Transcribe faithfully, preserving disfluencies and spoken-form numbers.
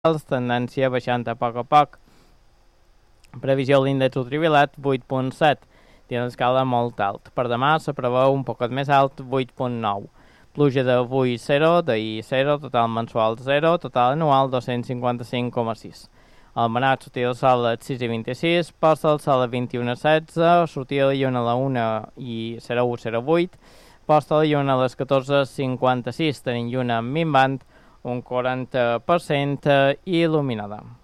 tendència baixant a poc a poc. Previsió de l'índex ultraviolet vuit coma set, té una escala molt alt. Per demà se preveu un poquet més alt, vuit coma nou. Pluja d'avui zero, d'ahir zero, total mensual zero, total anual dos-cents cinquanta-cinc coma sis. El manat sortia del sol a les sis i vint-i-sis, posta del sol a vint-i-u i setze, sortia de la lluna a la una i zero u zero vuit, posta de la lluna a les catorze cinquanta-sis, tenim lluna minvant, un quaranta per cent il·luminada.